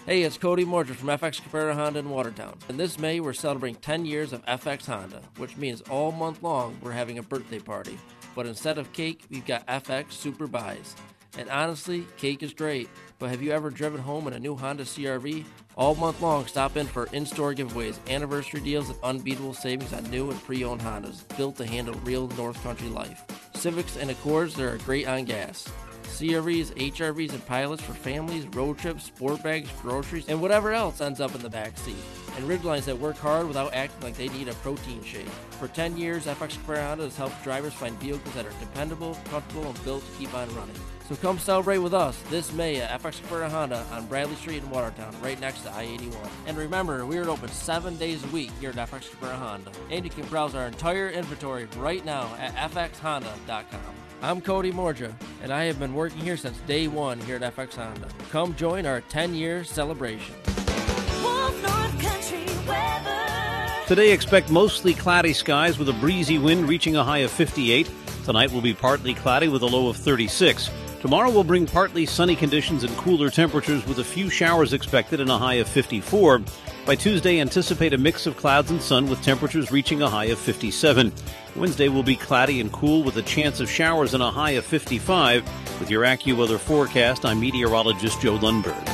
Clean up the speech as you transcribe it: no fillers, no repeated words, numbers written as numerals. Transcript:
Hey, it's Cody Morger from FX Cabrera Honda in Watertown. And this May, we're celebrating 10 years of FX Honda, which means all month long we're having a birthday party. But instead of cake, we've got FX Super Buys. And honestly, cake is great, but have you ever driven home in a new Honda CR-V? All month long, stop in for in-store giveaways, anniversary deals, and unbeatable savings on new and pre-owned Hondas, built to handle real North Country life. Civics and Accords, they're great on gas. CRVs, HRVs, and pilots for families, road trips, sport bags, groceries, and whatever else ends up in the back seat. And Ridgelines that work hard without acting like they need a protein shake. For 10 years, FX Cabrera Honda has helped drivers find vehicles that are dependable, comfortable, and built to keep on running. So come celebrate with us this May at FX Cabrera Honda on Bradley Street in Watertown, right next to I-81. And remember, we are open 7 days a week here at FX Cabrera Honda. And you can browse our entire inventory right now at fxhonda.com. I'm Cody Morja, and I have been working here since day one here at FX Honda. Come join our 10-year celebration. Today, expect mostly cloudy skies with a breezy wind reaching a high of 58. Tonight will be partly cloudy with a low of 36. Tomorrow will bring partly sunny conditions and cooler temperatures with a few showers expected and a high of 54. By Tuesday, anticipate a mix of clouds and sun with temperatures reaching a high of 57. Wednesday will be cloudy and cool with a chance of showers and a high of 55. With your AccuWeather forecast, I'm meteorologist Joe Lundberg.